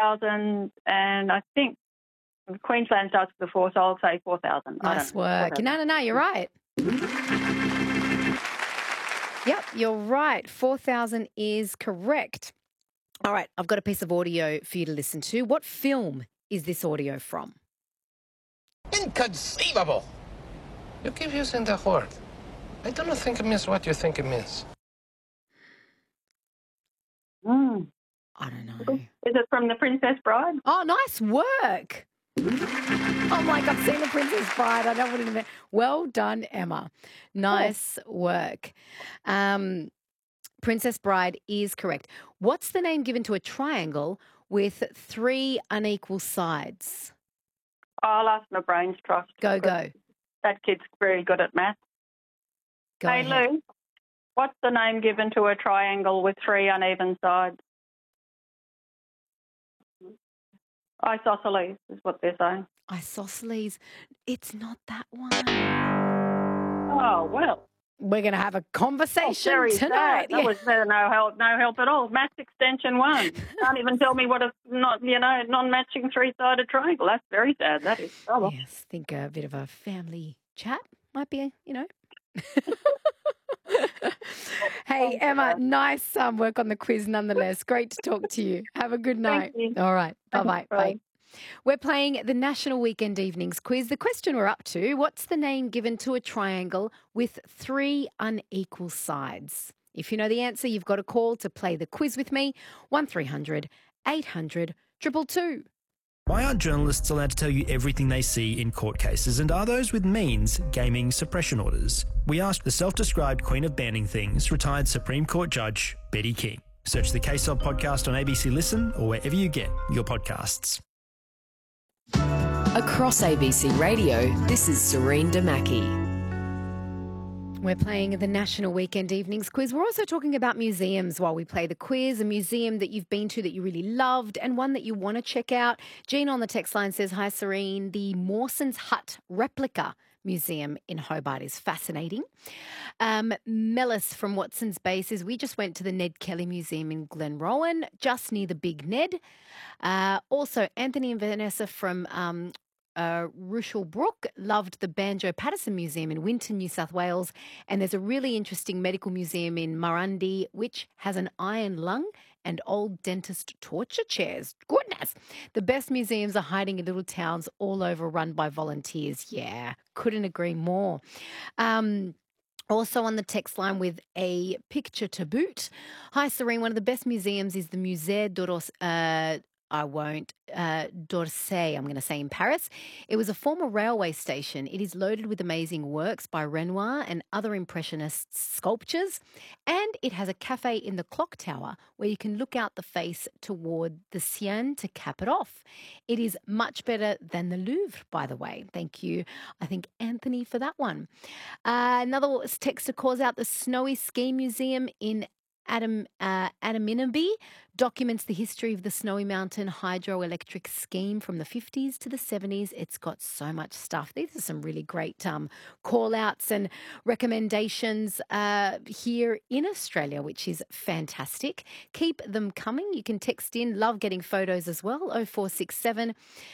4,000, and I think Queensland starts with the 4, so I'll say 4,000. Nice work. No, you're right. Yep, you're right. 4,000 is correct. All right, I've got a piece of audio for you to listen to. What film is this audio from? Inconceivable! You keep using the word. I don't think it means what you think it means. I don't know. Is it from The Princess Bride? Oh, nice work. I'm like, I've seen The Princess Bride. I don't want to. Well done, Emma. Nice work. Princess Bride is correct. What's the name given to a triangle with 3 unequal sides? I'll ask my brains trust. Go. That kid's very good at math. Go hey, ahead. Lou, what's the name given to a triangle with 3 uneven sides? Isosceles is what they're saying. Isosceles. It's not that one. Oh, well. We're going to have a conversation very tonight. Sad. That was no help at all. Maths extension 1. Can't even tell me what a non-matching 3-sided triangle. That's very sad. That is trouble. Yes, think a bit of a family chat might be, Hey, Emma, nice work on the quiz nonetheless. Great to talk to you. Have a good night. Thank you. All right. Bye-bye. Bye. Bye. We're playing the National Weekend Evenings quiz. The question we're up to, what's the name given to a triangle with 3 unequal sides? If you know the answer, you've got a call to play the quiz with me, 1300 800 222. Why aren't journalists allowed to tell you everything they see in court cases, and are those with means gaming suppression orders? We asked the self-described queen of banning things, retired Supreme Court Judge Betty King. Search the Case Of podcast on ABC Listen or wherever you get your podcasts. Across ABC Radio, this is Serene Damaki. We're playing the National Weekend Evenings quiz. We're also talking about museums while we play the quiz, a museum that you've been to that you really loved and one that you want to check out. Jean on the text line says, hi, Serene, the Mawson's Hut replica museum in Hobart is fascinating. Melis from Watson's Bay says, we just went to the Ned Kelly Museum in Glenrowan, just near the Big Ned. Also, Anthony and Vanessa from Rushall Brook loved the Banjo Patterson Museum in Winton, New South Wales. And there's a really interesting medical museum in Murrundi, which has an iron lung and old dentist torture chairs. Goodness. The best museums are hiding in little towns all over, run by volunteers. Yeah, couldn't agree more. Also on the text line with a picture to boot. Hi, Serene. One of the best museums is the Musée d'Orsay, I'm going to say, in Paris. It was a former railway station. It is loaded with amazing works by Renoir and other Impressionist sculptures. And it has a cafe in the clock tower where you can look out the face toward the Seine to cap it off. It is much better than the Louvre, by the way. Thank you, I think, Anthony, for that one. Another texter calls out the Snowy Ski Museum in Adaminaby documents the history of the Snowy Mountain hydroelectric scheme from the 50s to the 70s. It's got so much stuff. These are some really great call-outs and recommendations here in Australia, which is fantastic. Keep them coming. You can text in. Love getting photos as well. 0467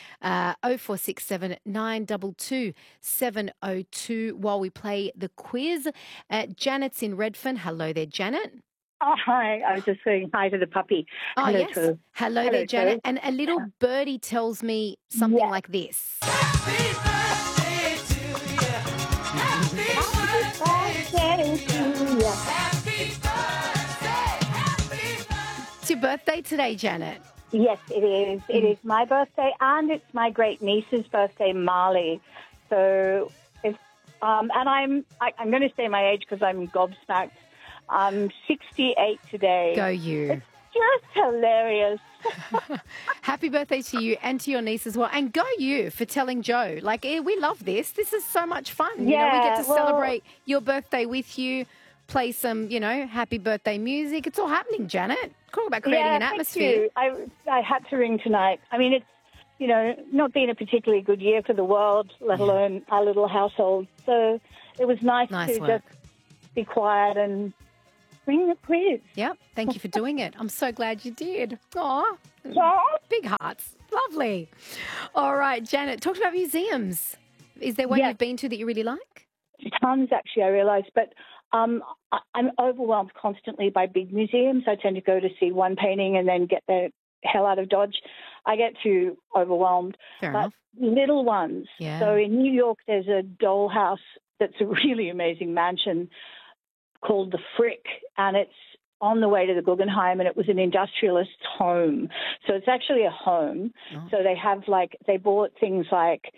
922 702 while we play the quiz. Janet's in Redfern. Hello there, Janet. Oh, hi. I was just saying hi to the puppy. Oh, hello, yes. to, hello there, Janet. And a little birdie tells me something like this. Happy birthday to you. Happy birthday to you. Happy birthday. It's your birthday today, Janet. Yes, it is. It is my birthday, and it's my great niece's birthday, Marley. So, it's, and I'm going to say my age because I'm gobsmacked. I'm 68 today. Go you. It's just hilarious. Happy birthday to you and to your niece as well. And go you for telling Joe. Like, we love this. This is so much fun. Yeah, you know, we get to celebrate your birthday with you, play some, happy birthday music. It's all happening, Janet. Talk about creating an atmosphere. Thank you. I had to ring tonight. I mean, it's, not been a particularly good year for the world, let alone our little household. So it was nice to work. just be quiet and bring the quiz. Yep. Thank you for doing it. I'm so glad you did. Aw. Yeah. Big hearts. Lovely. All right, Janet, talk about museums. Is there one Yes. you've been to that you really like? Tons, actually, I realise. But I'm overwhelmed constantly by big museums. I tend to go to see one painting and then get the hell out of Dodge. I get too overwhelmed. Fair But enough. little ones. Yeah. So in New York, there's a dollhouse that's a really amazing mansion called the Frick, and it's on the way to the Guggenheim, and it was an industrialist's home. So it's actually a home. Oh. So they bought things like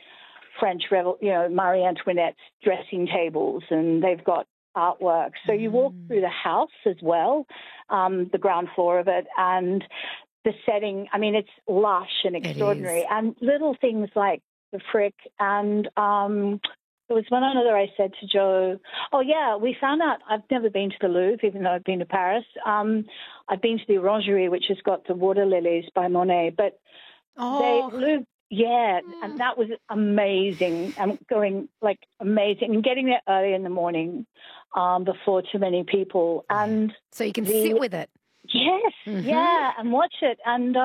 Marie Antoinette's dressing tables, and they've got artwork. So you walk through the house as well, the ground floor of it, and the setting, I mean, it's lush and extraordinary. is. And little things like the Frick and there was one other I said to Joe, oh, yeah, we found out, I've never been to the Louvre, even though I've been to Paris. I've been to the Orangerie, which has got the water lilies by Monet. But and that was amazing. I'm going, amazing. And getting there early in the morning before too many people. And so you can sit with it. Yes, yeah, and watch it. And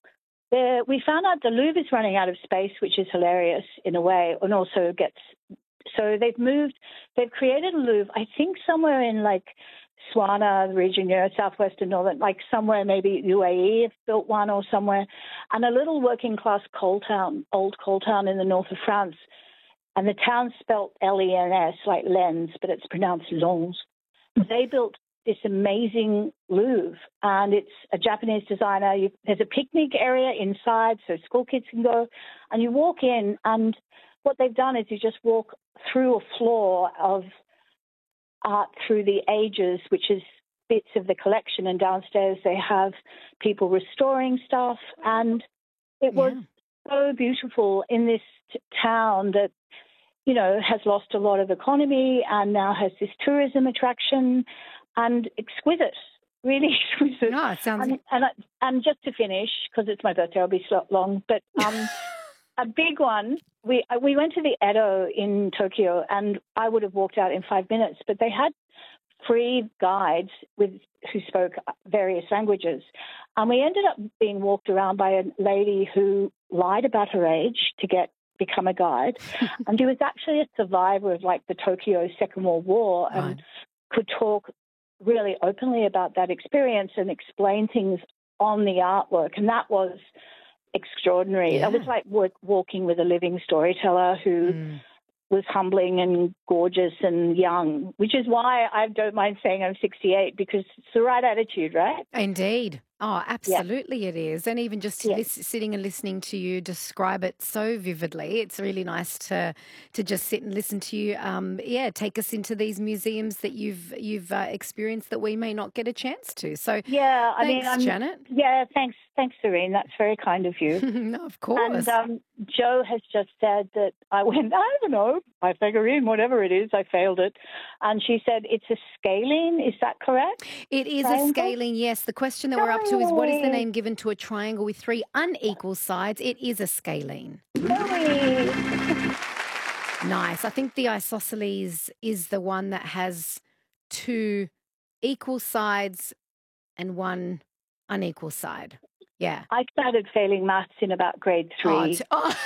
we found out the Louvre is running out of space, which is hilarious in a way, and also so they've created a Louvre, I think somewhere in Swana region, southwest and northern, somewhere maybe UAE have built one or somewhere, and a little working class old coal town in the north of France. And the town's spelt Lens, like lens, but it's pronounced Lens. They built this amazing Louvre, and it's a Japanese designer. There's a picnic area inside so school kids can go, and you walk in, and what they've done is you just walk through a floor of art through the ages, which is bits of the collection, and downstairs they have people restoring stuff, and it was so beautiful in this town that, has lost a lot of economy and now has this tourism attraction, and exquisite, really exquisite. No, it sounds... And just to finish, because it's my birthday, I'll be long, but a big one, we went to the Edo in Tokyo, and I would have walked out in 5 minutes, but they had free guides who spoke various languages. And we ended up being walked around by a lady who lied about her age to become a guide. And she was actually a survivor of the Tokyo Second World War and could talk really openly about that experience and explain things on the artwork. And that was extraordinary. Yeah. It was like walking with a living storyteller who was humbling and gorgeous and young, which is why I don't mind saying I'm 68, because it's the right attitude, right? Indeed. Oh, absolutely it is. And even just sitting and listening to you describe it so vividly, it's really nice to just sit and listen to you. Take us into these museums that you've experienced that we may not get a chance to. So thanks, Janet. Yeah, thanks, Serene. That's very kind of you. No, of course. And Joe has just said that I went, I don't know, Pythagorean, whatever it is, I failed it. And she said it's a scalene. Is that correct? It is Triangle? a scalene, yes. The question that we're up to is, what is the name given to a triangle with three unequal sides? It is a scalene. Nice. I think the isosceles is the one that has two equal sides and one unequal side. Yeah. I started failing maths in about grade 3. Gosh,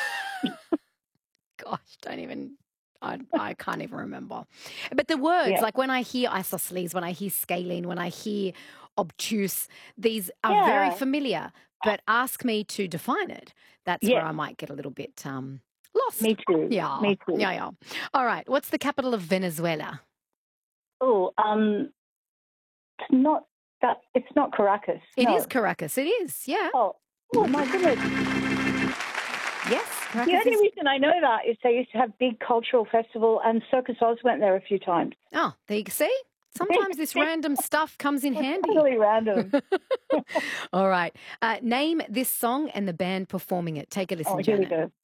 don't even... I can't even remember. But the words, like when I hear isosceles, when I hear scalene, when I hear obtuse, these are very familiar. But ask me to define it. That's where I might get a little bit lost. Me too. Yeah. Me too. Yeah. All right. What's the capital of Venezuela? Oh, it's not Caracas. It is Caracas. It is. Yeah. Oh my goodness. Yes. The only reason I know that is they used to have big cultural festival, and Circus Oz went there a few times. Oh, there you see? Sometimes this random stuff comes in handy. Totally random. All right. Name this song and the band performing it. Take a listen, Here we Janet. go.